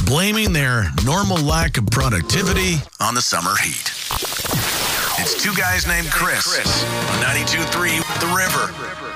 blaming their normal lack of productivity on the summer heat. It's two guys named Chris on 92.3 The River.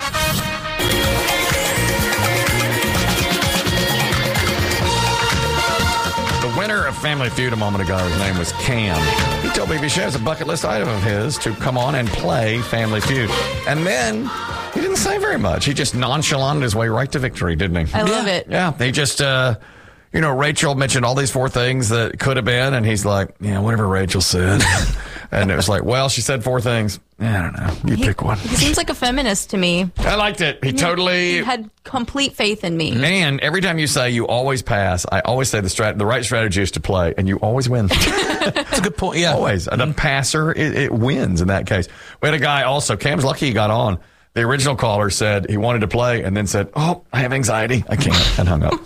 The winner of Family Feud a moment ago, his name was Cam. He told BBC it's a bucket list item of his to come on and play Family Feud. And then he didn't say very much. He just nonchalanted his way right to victory, didn't he? I love it. Yeah, he just, Rachel mentioned all these 4 things that could have been, and he's like, yeah, whatever Rachel said. And it was like, well, she said 4 things. I don't know. You pick one. He seems like a feminist to me. I liked it. He had complete faith in me. And every time you say you always pass, I always say the right strategy is to play, and you always win. That's a good point, yeah. Always. The passer, it wins in that case. We had a guy also, Cam's lucky he got on. The original caller said he wanted to play and then said, oh, I have anxiety. I can't, and hung up.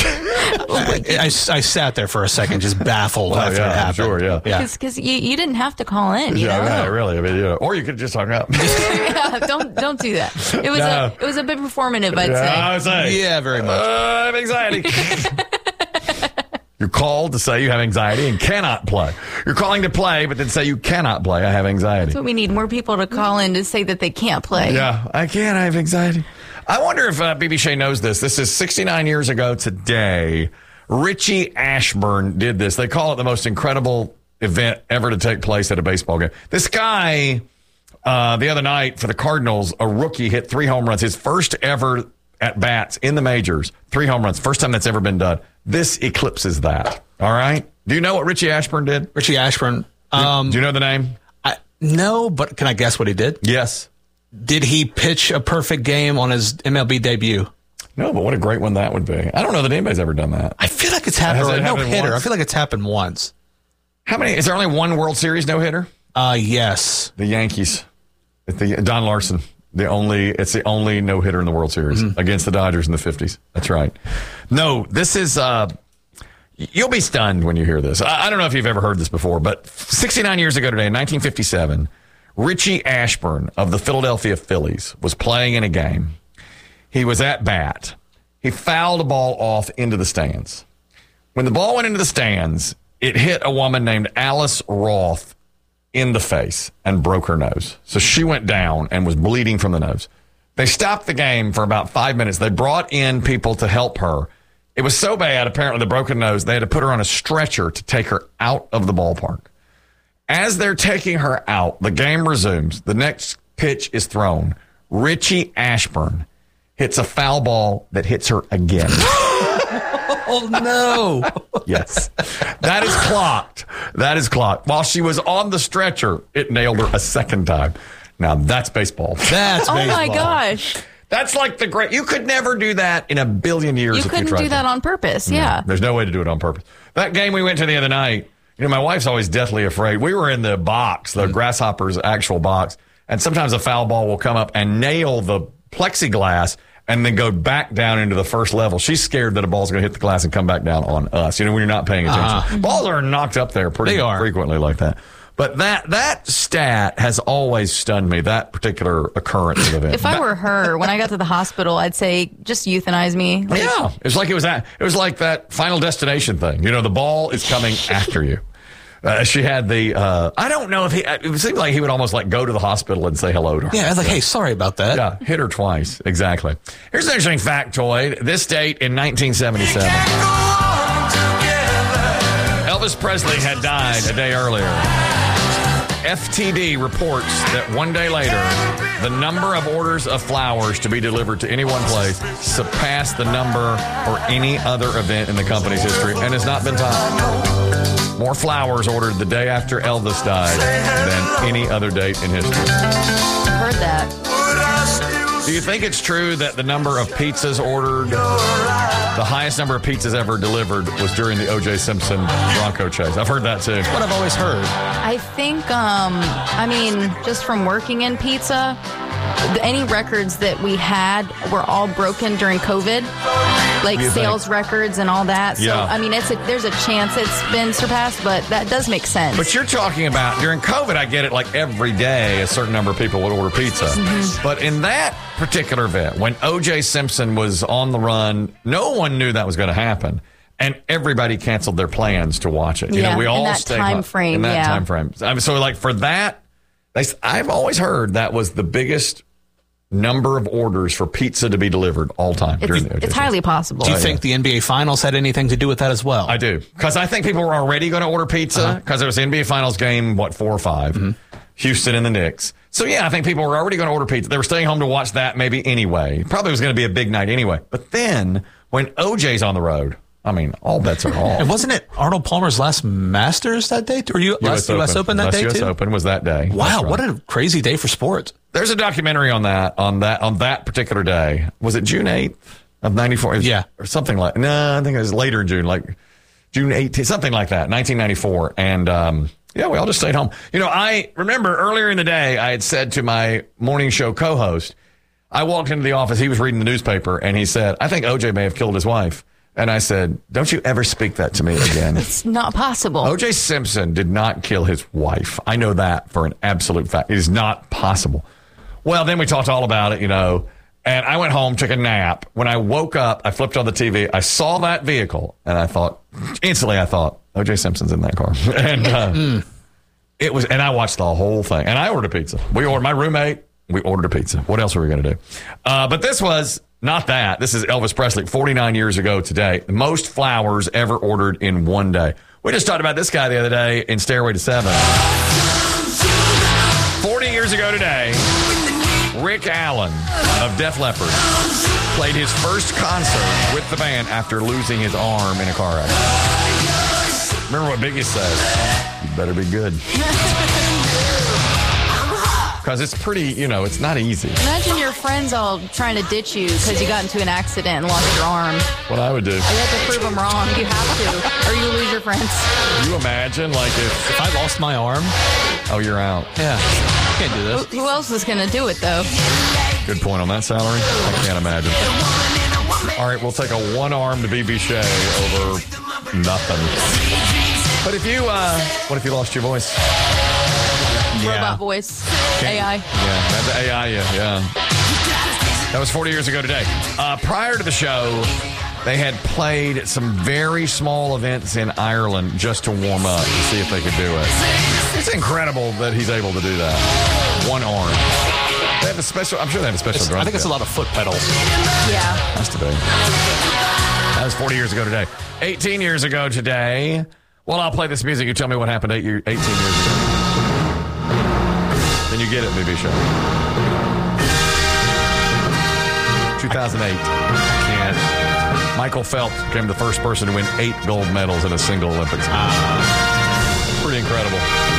I sat there for a second, just baffled after it happened. Sure, yeah. Because you didn't have to call in. You know? Yeah, really. I mean, or you could just hung up. Yeah, don't do that. It was a bit performative, I'd say. I would say. Yeah, very much. I have anxiety. You're called to say you have anxiety and cannot play. You're calling to play, but then say you cannot play. I have anxiety. That's what we need. More people to call in to say that they can't play. Yeah, I can't. I have anxiety. I wonder if BB Shea knows this. This is 69 years ago today. Richie Ashburn did this. They call it the most incredible event ever to take place at a baseball game. This guy, the other night for the Cardinals, a rookie hit 3 home runs. His first ever at bats in the majors. 3 home runs. First time that's ever been done. This eclipses that. All right. Do you know what Richie Ashburn did? Richie Ashburn. Do you know the name? No, but can I guess what he did? Yes. Did he pitch a perfect game on his MLB debut? No, but what a great one that would be. I don't know that anybody's ever done that. I feel like it's happened. Has it happened No-hitter. once? I feel like it's happened once. How many? Is there only one World Series no-hitter? Yes. The Yankees. Don Larson. It's the only no-hitter in the World Series against the Dodgers in the 50s. That's right. No, this is, you'll be stunned when you hear this. I don't know if you've ever heard this before, but 69 years ago today, in 1957, Richie Ashburn of the Philadelphia Phillies was playing in a game. He was at bat. He fouled a ball off into the stands. When the ball went into the stands, it hit a woman named Alice Roth in the face and broke her nose. So she went down and was bleeding from the nose. They stopped the game for about 5 minutes. They brought in people to help her. It was so bad, apparently, the broken nose, they had to put her on a stretcher to take her out of the ballpark. As they're taking her out, the game resumes. The next pitch is thrown. Richie Ashburn hits a foul ball that hits her again. Oh, no. Yes. That is clocked. That is clocked. While she was on the stretcher, it nailed her a second time. Now, that's baseball. That's Oh, baseball. my gosh. That's like the great... You could never do that in a billion years if you couldn't tried do that to. on purpose, yeah. There's no way to do it on purpose. That game we went to the other night, my wife's always deathly afraid. We were in the box, the Grasshoppers' actual box, and sometimes a foul ball will come up and nail the plexiglass and then go back down into the first level. She's scared that a ball's going to hit the glass and come back down on us, when you're not paying attention. Balls are knocked up there pretty frequently like that. But that stat has always stunned me, that particular occurrence of event. If I were her, when I got to the hospital, I'd say, just euthanize me. Yeah. It was like that Final Destination thing. The ball is coming after you. She had I don't know if it seemed like he would almost go to the hospital and say hello to her. Yeah, I was like, hey, sorry about that. Yeah, hit her twice. Exactly. Here's an interesting factoid. This date in 1977. Elvis Presley had died a day earlier. FTD reports that one day later, the number of orders of flowers to be delivered to any one place surpassed the number for any other event in the company's history and has not been topped. More flowers ordered the day after Elvis died than any other date in history. I've heard that. Do you think it's true that the number of pizzas ordered, the highest number of pizzas ever delivered was during the O.J. Simpson Bronco chase? I've heard that too. That's what I've always heard. I think, just from working in pizza, any records that we had were all broken during COVID, like sales records and all that. So, Yeah. There's a chance it's been surpassed, but that does make sense. But you're talking about during COVID, I get it, like every day a certain number of people would order pizza. Mm-hmm. But in that particular event, when O.J. Simpson was on the run, no one knew that was going to happen. And everybody canceled their plans to watch it. You know, we all stayed time frame. In that time frame. So, like, for that, I've always heard that was the biggest number of orders for pizza to be delivered all time. It's highly possible. Do you think the NBA Finals had anything to do with that as well? I do. Because I think people were already going to order pizza because it was the NBA Finals game, 4 or 5, Houston and the Knicks. So, yeah, I think people were already going to order pizza. They were staying home to watch that maybe anyway. Probably was going to be a big night anyway. But then when OJ's on the road, I mean, all bets are off. And wasn't it Arnold Palmer's last Masters that day? Or last US Open that day, too? US Open was that day. Wow, what a crazy day for sports. There's a documentary on that particular day. Was it June 8th of 94? Yeah. Or something like, no, I think it was later in June, like June 18th, something like that, 1994. And, yeah, we all just stayed home. You know, I remember earlier in the day, I had said to my morning show co-host, I walked into the office, he was reading the newspaper, and he said, I think OJ may have killed his wife. And I said, don't you ever speak that to me again. It's not possible. O.J. Simpson did not kill his wife. I know that for an absolute fact. It is not possible. Well, then we talked all about it, you know, and I went home, took a nap. When I woke up, I flipped on the TV. I saw that vehicle, and I thought, O.J. Simpson's in that car. And it was, and I watched the whole thing. And I ordered a pizza. My roommate, we ordered a pizza. What else were we going to do? But this was... Not that. This is Elvis Presley, 49 years ago today. The most flowers ever ordered in one day. We just talked about this guy the other day in Stairway to 7. 40 years ago today, Rick Allen of Def Leppard played his first concert with the band after losing his arm in a car accident. Remember what Biggie said? You better be good. Because it's pretty, you know, it's not easy. Imagine your friends all trying to ditch you because you got into an accident and lost your arm. What I would do. You have to prove them wrong. You have to. Or you lose your friends. Can you imagine, like, if I lost my arm? Oh, you're out. Yeah. I can't do this. Who else is going to do it, though? Good point on that salary. I can't imagine. All right, we'll take a one-armed BB Shea over nothing. But if you, what if you lost your voice? Robot voice. AI. Yeah, that's AI, yeah. That was 40 years ago today. Prior to the show, they had played some very small events in Ireland just to warm up to see if they could do it. It's incredible that he's able to do that. One arm. They have a special, I'm sure they have a special drum. I think it's a lot of foot pedals. Yeah. Has to be. That was 40 years ago today. 18 years ago today. Well, I'll play this music. You tell me what happened 18 years ago. Then you get it, BB Show. 2008. Can't. Michael Phelps became the first person to win 8 gold medals in a single Olympics. Pretty incredible.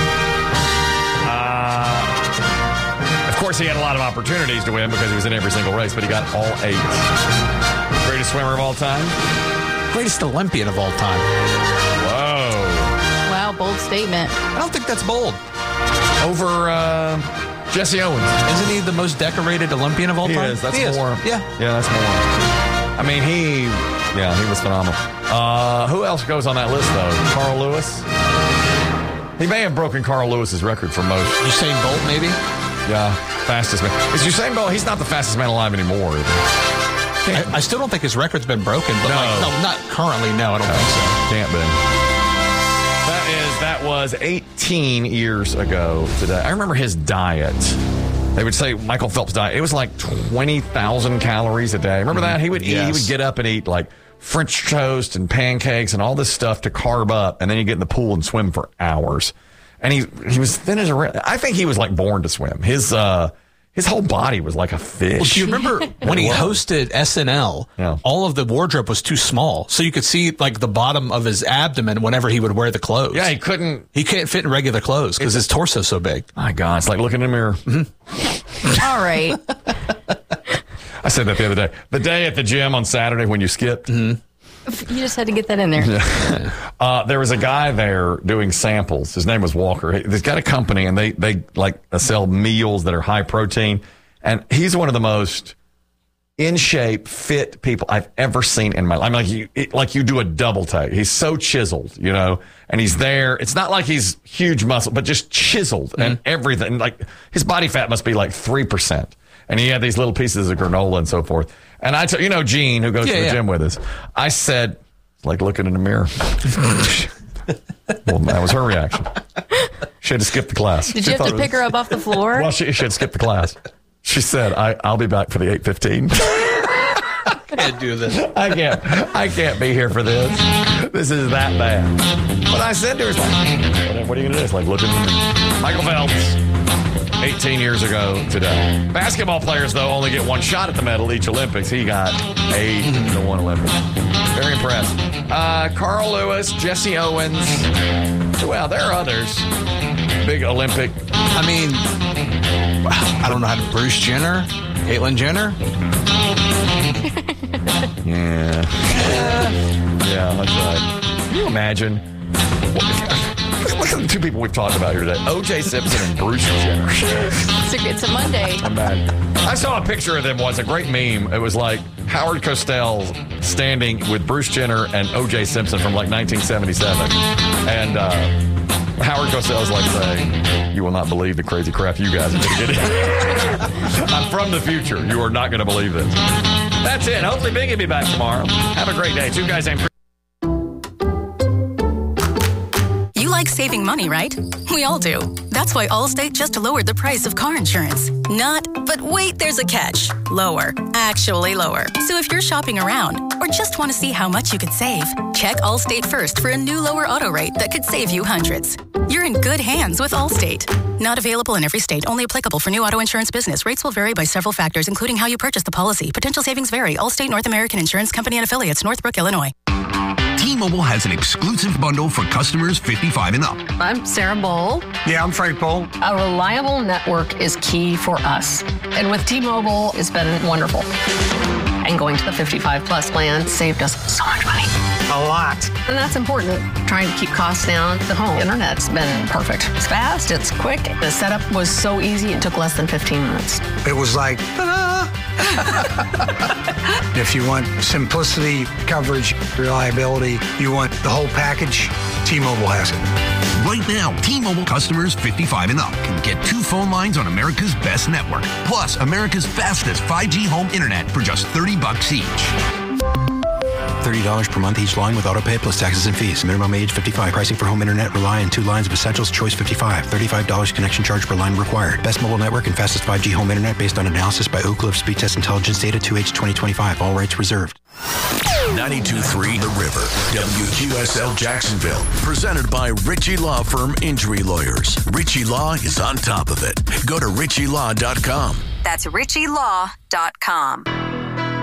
Of course, he had a lot of opportunities to win because he was in every single race, but he got all 8. Greatest swimmer of all time? Greatest Olympian of all time. Whoa. Wow, bold statement. I don't think that's bold. Over Jesse Owens. Isn't he the most decorated Olympian of all time? He is. That's more. Yeah, that's more. I mean, he was phenomenal. Who else goes on that list, though? Carl Lewis? He may have broken Carl Lewis's record for most. Usain Bolt, maybe? Yeah, fastest man. Is Usain Bolt? He's not the fastest man alive anymore. I still don't think his record's been broken, but no, not currently. No, I don't think so. Can't be. That was 18 years ago today. I remember his diet. They would say Michael Phelps' diet. It was like 20,000 calories a day. Remember that? He would eat. He would get up and eat like French toast and pancakes and all this stuff to carb up, and then you get in the pool and swim for hours. And he was thin as a. I think he was like born to swim. His whole body was like a fish. Well, do you remember when he hosted SNL, all of the wardrobe was too small, so you could see like the bottom of his abdomen whenever he would wear the clothes. Yeah, he couldn't. He can't fit in regular clothes because his torso's so big. My God, it's like looking in a mirror. All right. I said that the other day. The day at the gym on Saturday when you skipped. You just had to get that in there. Yeah. There was a guy there doing samples. His name was Walker. He's got a company, and they sell meals that are high protein. And he's one of the most in shape, fit people I've ever seen in my life. I mean, like you do a double take. He's so chiseled, you know, and he's there. It's not like he's huge muscle, but just chiseled and everything. Like his body fat must be like 3%. And he had these little pieces of granola and so forth. And I told, Gene, who goes to the gym with us, I said, like looking in the mirror. Well, that was her reaction. She had to skip the class. Did you have to pick her up off the floor? Well, she had to skip the class. She said, I'll be back for the 8:15. I can't do this. I can't be here for this. This is that bad. But I said to her, what are you going to do? It's like looking at Michael Phelps, 18 years ago today. Basketball players, though, only get one shot at the medal each Olympics. He got 8 in the one Olympics. Very impressed. Carl Lewis, Jesse Owens. Well, there are others. Big Olympic. I mean, I don't know how to. Bruce Jenner? Caitlyn Jenner? Yeah, that's right. Can you imagine? Look at the two people we've talked about here today. O.J. Simpson and Bruce Jenner. It's a Monday. I'm mad. I saw a picture of them once, a great meme. It was like Howard Cosell standing with Bruce Jenner and O.J. Simpson from like 1977. And Howard Cosell's like saying, you will not believe the crazy crap you guys are going to get in. I'm from the future. You are not going to believe this. That's it. Hopefully Biggie will be back tomorrow. Have a great day. Two guys named Chris. You like saving money, right? We all do. That's why Allstate just lowered the price of car insurance. But wait, there's a catch. Lower. Actually lower. So if you're shopping around or just want to see how much you could save, check Allstate first for a new lower auto rate that could save you hundreds. You're in good hands with Allstate. Not available in every state. Only applicable for new auto insurance business. Rates will vary by several factors, including how you purchase the policy. Potential savings vary. Allstate North American Insurance Company and Affiliates, Northbrook, Illinois. T-Mobile has an exclusive bundle for customers 55 and up. I'm Sarah Bowl. Yeah, I'm Frank Bowl. A reliable network is key for us. And with T-Mobile, it's been wonderful. And going to the 55-plus plan saved us so much money. A lot. And that's important. Trying to keep costs down. The home internet's been perfect. It's fast, it's quick. The setup was so easy, it took less than 15 minutes. It was like, ta-da! If you want simplicity, coverage, reliability, you want the whole package, T-Mobile has it. Right now, T-Mobile customers 55 and up can get 2 phone lines on America's best network, plus America's fastest 5G home internet for just $30 each. $30 per month each line with autopay plus taxes and fees. Minimum age 55. Pricing for home internet rely on 2 lines of Essentials. Choice 55. $35 connection charge per line required. Best mobile network and fastest 5G home internet based on analysis by Oak Cliff Speed Test Intelligence Data 2H 2025. All rights reserved. 92.3 The River, WQSL Jacksonville. Presented by Ritchie Law Firm Injury Lawyers. Ritchie Law is on top of it. Go to ritchielaw.com. That's ritchielaw.com.